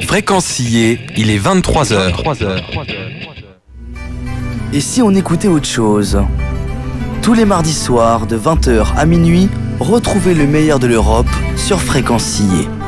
Fréquencier, il est 23h. Et si on écoutait autre chose? Tous les mardis soirs, de 20h à minuit, retrouvez le meilleur de l'Europe sur Fréquencier.